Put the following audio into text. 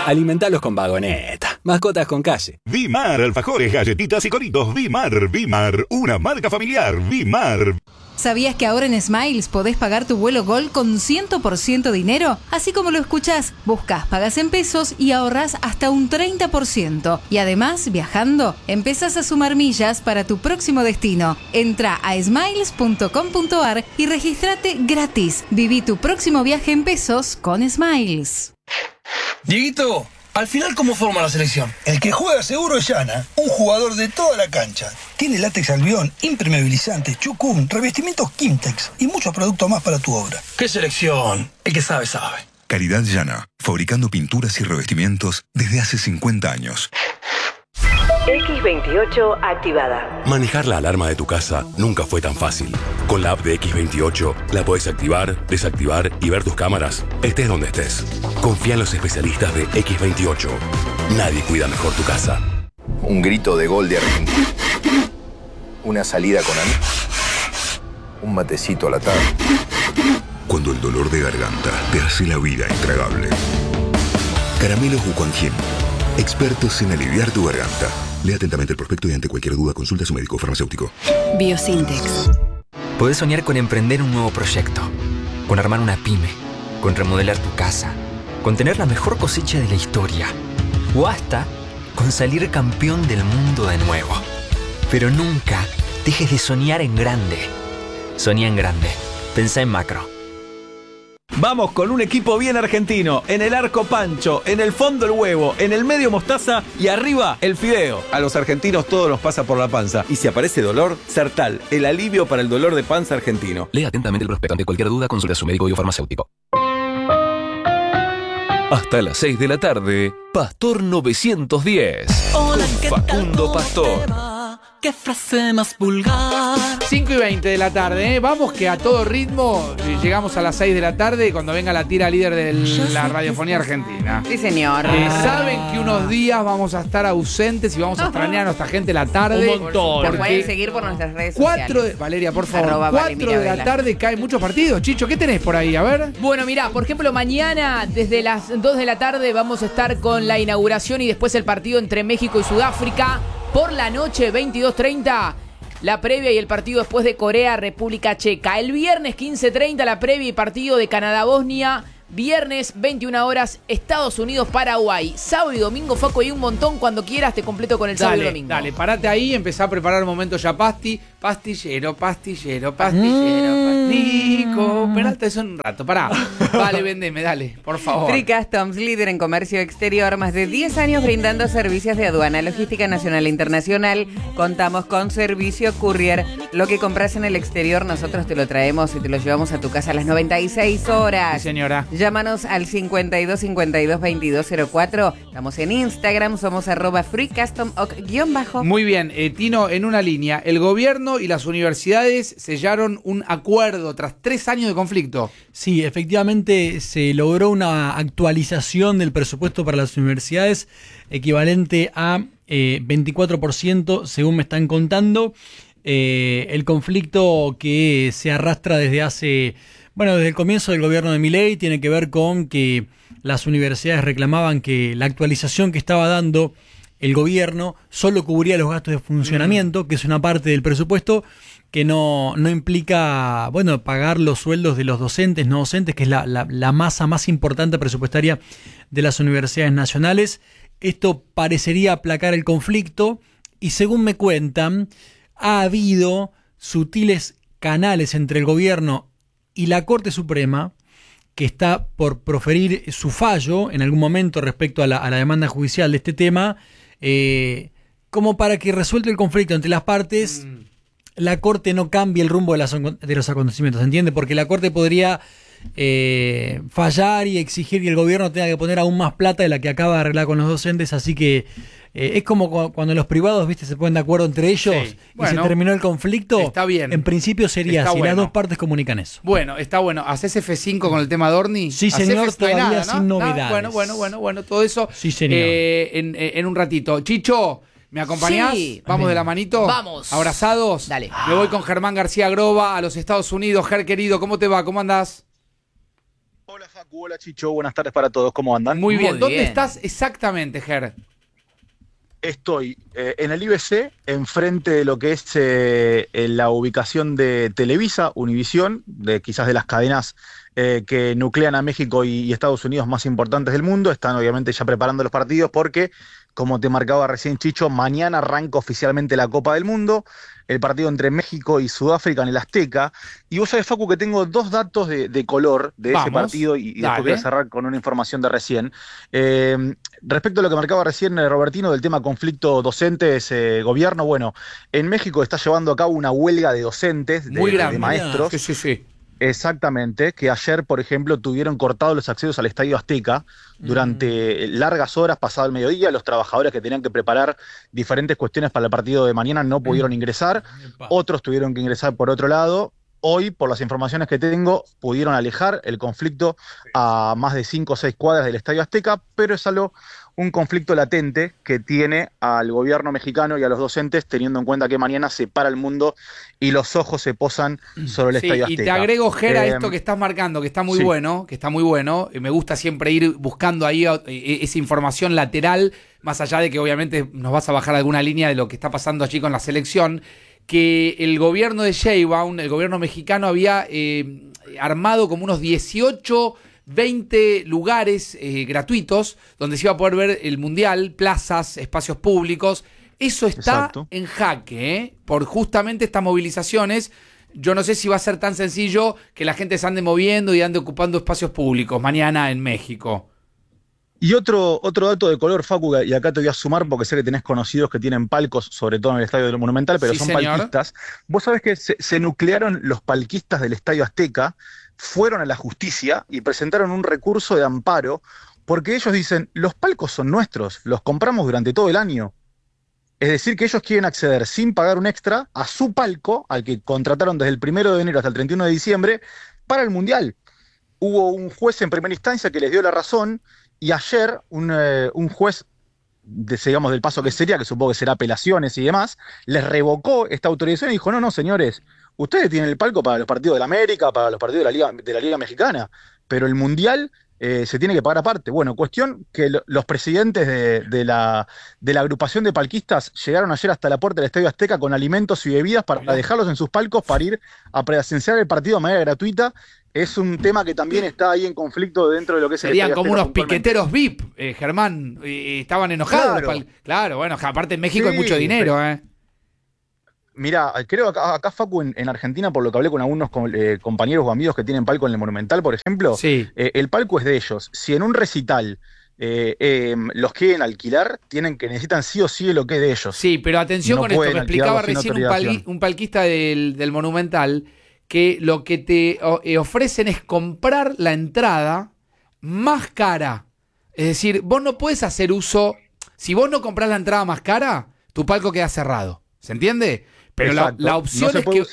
Alimentalos con Vagoneta. Mascotas con calle. Vimar, alfajores, galletitas y coritos. Vimar, una marca familiar. Vimar. ¿Sabías que ahora en Smiles podés pagar tu vuelo Gol con 100% dinero? Así como lo escuchás, buscas, pagas en pesos y ahorrás hasta un 30%. Y además, viajando, empezás a sumar millas para tu próximo destino. Entra a smiles.com.ar y regístrate gratis. Viví tu próximo viaje en pesos con Smiles. Dieguito, al final, ¿cómo forma la selección? El que juega seguro es Yana, un jugador de toda la cancha. Tiene látex albión, impermeabilizante, chucún, revestimientos Kimtex y muchos productos más para tu obra. ¿Qué selección? El que sabe, sabe. Calidad Yana, fabricando pinturas y revestimientos desde hace 50 años. X28 activada. Manejar la alarma de tu casa nunca fue tan fácil. Con la app de X28 la podés activar, desactivar y ver tus cámaras, estés donde estés. Confía en los especialistas de X28. Nadie cuida mejor tu casa. Un grito de gol de Argentina. Una salida con amigos. Un matecito a la tarde. Cuando el dolor de garganta te hace la vida intragable. Caramelos Wuquanjin. Expertos en aliviar tu garganta. Lea atentamente el prospecto y ante cualquier duda consulta a su médico farmacéutico. Biosintex. Podés soñar con emprender un nuevo proyecto, con armar una pyme, con remodelar tu casa, con tener la mejor cosecha de la historia, o hasta con salir campeón del mundo de nuevo. Pero nunca dejes de soñar en grande. Soñá en grande. Pensá en macro. Vamos con un equipo bien argentino. En el arco Pancho, en el fondo el huevo, en el medio mostaza y arriba el fideo. A los argentinos todo nos pasa por la panza. Y si aparece dolor, Sertal, el alivio para el dolor de panza argentino. Lea atentamente el prospecto. Ante cualquier duda consulta a su médico o farmacéutico. Hasta las 6 de la tarde, Pastor 910. Hola, ¿qué tal? Facundo Pastor. ¿Qué frase más vulgar? 5:20 de la tarde, Vamos que a todo ritmo llegamos a las 6 de la tarde cuando venga la tira líder de la radiofonía argentina. Sí, señor. Saben que unos días vamos a estar ausentes y vamos a extrañar a nuestra gente la tarde. Un montón. Nos pueden seguir por nuestras redes sociales. Valeria, por favor, 4 de la tarde caen muchos partidos. Chicho, ¿qué tenés por ahí? A ver. Bueno, mirá, por ejemplo, mañana desde las 2 de la tarde vamos a estar con la inauguración y después el partido entre México y Sudáfrica. Por la noche, 22:30, la previa y el partido después de Corea, República Checa. El viernes, 15:30, la previa y partido de Canadá-Bosnia. Viernes, 21 horas, Estados Unidos-Paraguay. Sábado y domingo, Faco, y un montón. Cuando quieras te completo con el sábado y domingo. Dale, parate ahí, empezá a preparar un momento ya pastillero. Nico, Peralta, eso en un rato, pará. Vale, vendeme, dale, por favor. Free Customs, líder en comercio exterior, más de 10 años brindando servicios de aduana, logística nacional e internacional. Contamos con servicio courier. Lo que compras en el exterior, nosotros te lo traemos y te lo llevamos a tu casa a las 96 horas. Sí, señora. Llámanos al 52 52 2204. Estamos en Instagram, somos @freecustom_. Muy bien, Tino, en una línea. El gobierno y las universidades sellaron un acuerdo tras 3 años de conflicto. Sí, efectivamente se logró una actualización del presupuesto para las universidades equivalente a 24%, según me están contando. El conflicto que se arrastra desde el comienzo del gobierno de Milei tiene que ver con que las universidades reclamaban que la actualización que estaba dando el gobierno solo cubría los gastos de funcionamiento, que es una parte del presupuesto que no implica, pagar los sueldos de los docentes, no docentes, que es la masa más importante presupuestaria de las universidades nacionales. Esto parecería aplacar el conflicto y, según me cuentan, ha habido sutiles canales entre el gobierno y la Corte Suprema, que está por proferir su fallo en algún momento respecto a la demanda judicial de este tema, como para que resuelva el conflicto entre las partes, la Corte no cambie el rumbo de los acontecimientos, ¿entiende? Porque la Corte podría fallar y exigir que el gobierno tenga que poner aún más plata de la que acaba de arreglar con los docentes, así que es como cuando los privados, se ponen de acuerdo entre ellos y se terminó el conflicto. Está bien. En principio sería así, las dos partes comunican eso. Bueno, está bueno. ¿Hacés F5 con el tema Dorni? Sí, señor, todavía nada, sin novedades. Bueno, todo eso. Sí, señor. En un ratito. Chicho, ¿me acompañás? Sí. ¿Vamos de la manito? Vamos. ¿Abrazados? Dale. Me voy con Germán García Groba a los Estados Unidos. Ger, querido, ¿cómo te va? ¿Cómo andás? Hola Facu, hola Chicho, buenas tardes para todos, ¿cómo andan? Muy bien, ¿dónde estás exactamente, Ger? Estoy en el IBC, enfrente de lo que es la ubicación de Televisa, Univisión, quizás de las cadenas que nuclean a México y Estados Unidos más importantes del mundo. Están obviamente ya preparando los partidos porque, como te marcaba recién Chicho, mañana arranca oficialmente la Copa del Mundo, el partido entre México y Sudáfrica en el Azteca. Y vos sabés, Facu, que tengo dos datos de color de ese partido y después voy a cerrar con una información de recién. Respecto a lo que marcaba recién Robertino del tema conflicto docentes-gobierno, bueno, en México está llevando a cabo una huelga de docentes, de maestros. Sí. Exactamente, que ayer, por ejemplo, tuvieron cortados los accesos al Estadio Azteca durante largas horas, pasado el mediodía. Los trabajadores que tenían que preparar diferentes cuestiones para el partido de mañana no pudieron ingresar, otros tuvieron que ingresar por otro lado. Hoy, por las informaciones que tengo, pudieron alejar el conflicto a más de 5 o 6 cuadras del Estadio Azteca, pero es algo, un conflicto latente que tiene al gobierno mexicano y a los docentes, teniendo en cuenta que mañana se para el mundo y los ojos se posan sobre el Estadio Azteca. Y te agrego, Ger, a esto que estás marcando, que está muy bueno, me gusta siempre ir buscando ahí esa información lateral, más allá de que obviamente nos vas a bajar alguna línea de lo que está pasando allí con la selección, que el gobierno de Sheinbaum, el gobierno mexicano, había armado como unos 20 lugares gratuitos donde se iba a poder ver el Mundial, plazas, espacios públicos. Eso está en jaque, por justamente estas movilizaciones. Yo no sé si va a ser tan sencillo que la gente se ande moviendo y ande ocupando espacios públicos mañana en México. Y otro dato de color, Facu, y acá te voy a sumar porque sé que tenés conocidos que tienen palcos, sobre todo en el Estadio del Monumental, pero son palquistas. Vos sabés que se nuclearon los palquistas del Estadio Azteca, fueron a la justicia y presentaron un recurso de amparo porque ellos dicen, los palcos son nuestros, los compramos durante todo el año. Es decir, que ellos quieren acceder sin pagar un extra a su palco, al que contrataron desde el 1 de enero hasta el 31 de diciembre, para el Mundial. Hubo un juez en primera instancia que les dio la razón. Y ayer un juez, digamos, del paso que sería, que supongo que será apelaciones y demás, les revocó esta autorización y dijo, no, señores, ustedes tienen el palco para los partidos de la América, para los partidos de la Liga Mexicana, pero el Mundial se tiene que pagar aparte. Bueno, cuestión que los presidentes de la agrupación de palquistas llegaron ayer hasta la puerta del Estadio Azteca con alimentos y bebidas para dejarlos en sus palcos para ir a presenciar el partido de manera gratuita. Es un tema que también está ahí en conflicto dentro de lo que es Serían como unos piqueteros VIP, Germán. Estaban enojados. Claro, bueno, aparte en México hay mucho dinero, Mirá, creo acá Facu, en Argentina, por lo que hablé con algunos compañeros o amigos que tienen palco en el Monumental, por ejemplo, el palco es de ellos. Si en un recital los quieren alquilar, necesitan sí o sí lo que es de ellos. Sí, pero atención con esto, me explicaba recién un palquista del Monumental, que lo que te ofrecen es comprar la entrada más cara. Es decir, vos no puedes hacer uso, si vos no comprás la entrada más cara, tu palco queda cerrado. ¿Se entiende? Pero la opción es que